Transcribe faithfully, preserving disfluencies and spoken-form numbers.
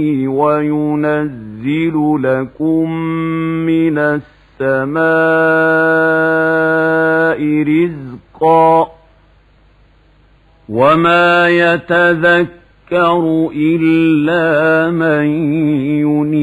وينزل لكم من السماء رزقا وما يتذكر إلا من ينيب